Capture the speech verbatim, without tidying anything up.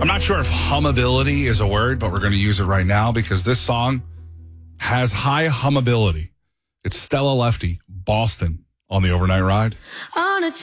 I'm not sure if hummability is a word, but we're going to use it right now because this song has high hummability. It's Stella Lefty, Boston, on the Overnight Ride. On a